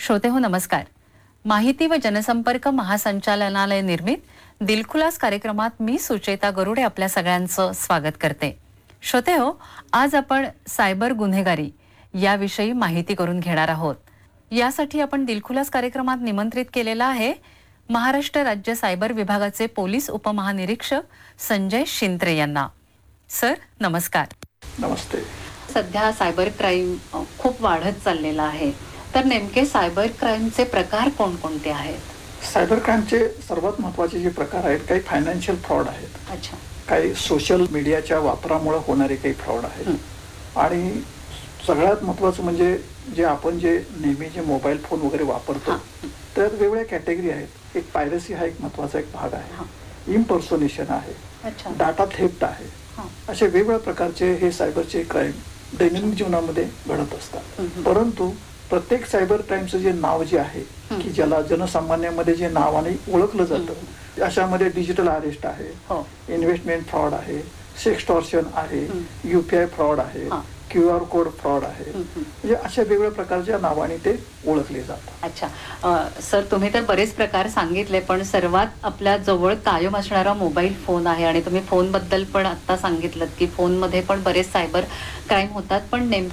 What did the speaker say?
श्रोते हो नमस्कार. माहिती व जनसंपर्क महासंचालनालय निर्मित दिलखुलास कार्यक्रमात मी सुचेता गरुडे आपल्या सगळ्यांचं स्वागत करते. श्रोते हो, आज आपण सायबर गुन्हेगारी याविषयी माहिती करून घेणार आहोत. यासाठी आपण दिलखुलास कार्यक्रमात निमंत्रित केलेला आहे महाराष्ट्र राज्य सायबर विभागाचे पोलीस उपमहानिरीक्षक संजय शिंत्रे यांना. सर नमस्कार. नमस्ते. सध्या सायबर क्राईम खूप वाढत चाललेला आहे, तर नेमके सायबर क्राईमचे प्रकार कोणकोणते आहेत? सायबर क्राईमचे सर्वात महत्त्वाचे जे प्रकार आहेत, काही फायनान्शियल फ्रॉड आहेत. अच्छा. काही सोशल मीडियाच्या वापरामुळे होणारे काही फ्रॉड आहेत. आणि सगळ्यात महत्त्वाचं म्हणजे आपण नेहमी मोबाईल फोन वगैरे वापरतो, तर वेगवेगळ्या कॅटेगरी आहेत. एक पायरसी हा एक महत्त्वाचा एक भाग आहे. इम्पर्सोनेशन आहे. डाटा थेफ्ट आहे. असे वेगवेगळ्या प्रकारचे हे सायबरचे क्राईम दैनंदिन जीवनामध्ये घडत असतात. परंतु प्रत्येक सायबर क्राईमचं जे नाव जे आहे की ज्याला जनसामान्यामध्ये जे नावाने ओळखलं जातं, अशामध्ये डिजिटल अरेस्ट आहे, इन्व्हेस्टमेंट फ्रॉड आहे, सेक्सटॉर्शन आहे, UPI फ्रॉड आहे, QR कोड फ्रॉड आहे. म्हणजे अशा वेगवेगळ्या प्रकारच्या नावाने ते ओळखले जातात. अच्छा. सर तुम्ही तर बरेच प्रकार सांगितले, पण सर्वात आपल्या जवळ कायम असणारा मोबाईल फोन आहे आणि तुम्ही फोन बद्दल पण आता सांगितलं की फोनमध्ये पण बरेच सायबर क्राईम होतात. पण